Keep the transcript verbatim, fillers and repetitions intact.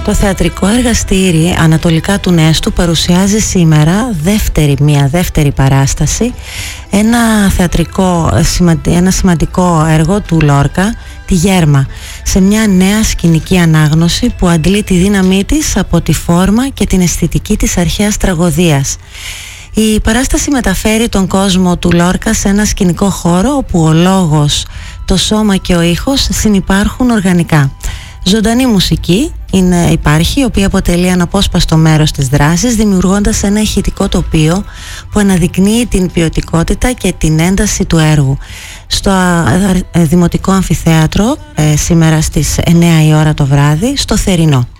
Το θεατρικό εργαστήρι Ανατολικά του Νέστου παρουσιάζει σήμερα δεύτερη, μια δεύτερη παράσταση, ένα θεατρικό, ένα σημαντικό έργο του Λόρκα, τη Γέρμα, σε μια νέα σκηνική ανάγνωση που αντλεί τη δύναμή της από τη φόρμα και την αισθητική της αρχαίας τραγωδίας. Η παράσταση μεταφέρει τον κόσμο του Λόρκα σε ένα σκηνικό χώρο όπου ο λόγος, το σώμα και ο ήχος συνυπάρχουν οργανικά. Ζωντανή μουσική είναι, υπάρχει, η οποία αποτελεί αναπόσπαστο μέρος της δράσης, δημιουργώντας ένα ηχητικό τοπίο που αναδεικνύει την ποιοτικότητα και την ένταση του έργου. Στο Δημοτικό Αμφιθέατρο, ε, σήμερα στις εννιά η ώρα το βράδυ, στο Θερινό.